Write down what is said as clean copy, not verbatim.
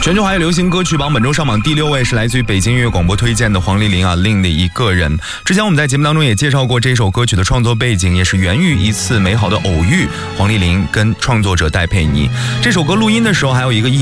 全球华语流行歌曲榜本周上榜第6位是来自于北京音乐广播推荐的黄丽玲啊，另的一个人。之前我们在节目当中也介绍过这首歌曲的创作背景，也是源于一次美好的偶遇。黄丽玲跟创作者戴佩妮，这首歌录音的时候还有一个